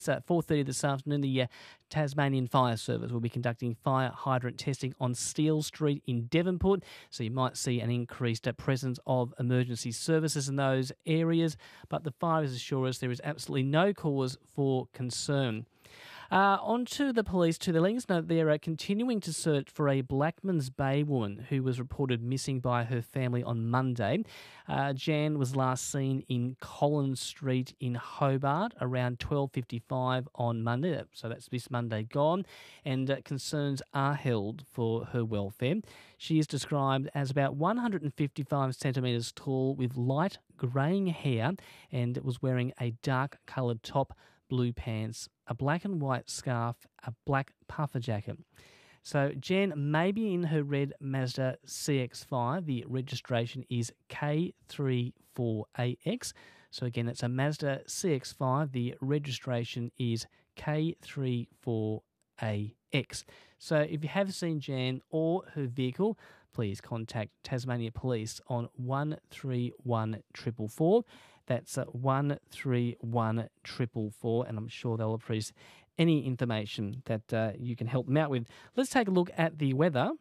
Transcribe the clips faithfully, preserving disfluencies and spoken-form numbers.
at four thirty this afternoon, the uh, Tasmanian Fire Service will be conducting fire hydrant testing on Steele Street in Devonport, so you might see an increased uh, presence of emergency services in those areas, but the fire has assured us there is absolutely no cause for concern. Uh, on to the police, to the links. No, they're uh, continuing to search for a Blackmans Bay woman who was reported missing by her family on Monday. Uh, Jan was last seen in Collins Street in Hobart around twelve fifty-five on Monday, so that's this Monday gone, and uh, concerns are held for her welfare. She is described as about one hundred fifty-five centimetres tall with light greying hair and was wearing a dark coloured top, blue pants, a black and white scarf, a black puffer jacket. So Jan may be in her red Mazda C X five. The registration is K three four A X. So again, it's a Mazda C X five. The registration is K three four A X. So if you have seen Jan or her vehicle, please contact Tasmania Police on one three one four four four. That's uh, one three one four four four, and I'm sure they'll appreciate any information that uh, you can help them out with. Let's take a look at the weather.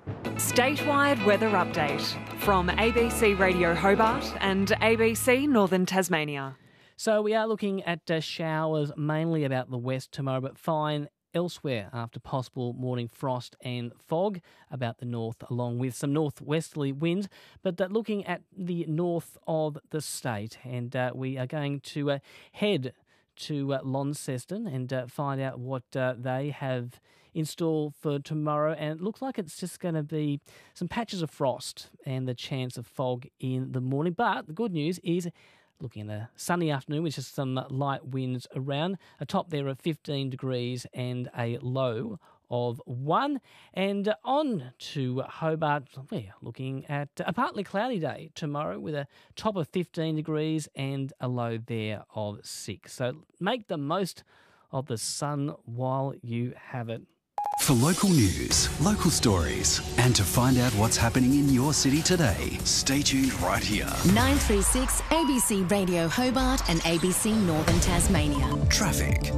Statewide weather update from A B C Radio Hobart and A B C Northern Tasmania. So we are looking at uh, showers mainly about the west tomorrow, but fine elsewhere after possible morning frost and fog about the north, along with some northwesterly winds. But uh, looking at the north of the state, and uh, we are going to uh, head to uh, Launceston and uh, find out what uh, they have in store for tomorrow. And it looks like it's just going to be some patches of frost and the chance of fog in the morning. But the good news is, looking at a sunny afternoon with just some light winds around, a top there of fifteen degrees and a low of one. And on to Hobart, we're looking at a partly cloudy day tomorrow with a top of fifteen degrees and a low there of six. So make the most of the sun while you have it. For local news, local stories, and to find out what's happening in your city today, stay tuned right here. nine three six A B C Radio Hobart and A B C Northern Tasmania. Traffic.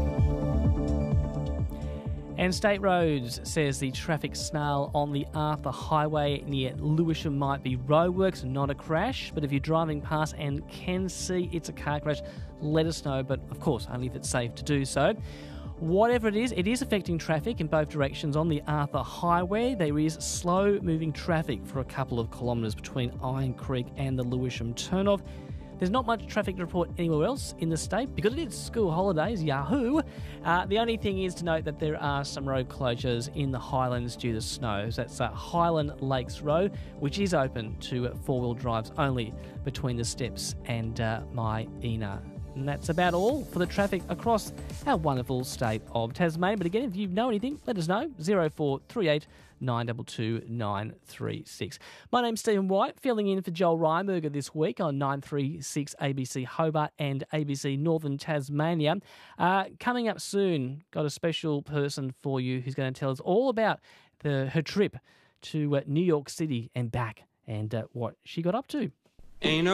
And State Roads says the traffic snarl on the Arthur Highway near Lewisham might be roadworks, not a crash. But if you're driving past and can see it's a car crash, let us know. But of course, only if it's safe to do so. Whatever it is, it is affecting traffic in both directions on the Arthur Highway. There is slow-moving traffic for a couple of kilometres between Iron Creek and the Lewisham turnoff. There's not much traffic to report anywhere else in the state because it is school holidays, yahoo! Uh, the only thing is to note that there are some road closures in the Highlands due to snow. So that's uh, Highland Lakes Road, which is open to four-wheel drives only between the steps and uh, Myena. And that's about all for the traffic across our wonderful state of Tasmania. But again, if you know anything, let us know. zero four three eight nine two two nine three six. My name's Stephen White, filling in for Joel Reinberger this week on nine three six A B C Hobart and A B C Northern Tasmania. Uh, coming up soon, got a special person for you who's going to tell us all about the, her trip to uh, New York City and back and uh, what she got up to. Ain't no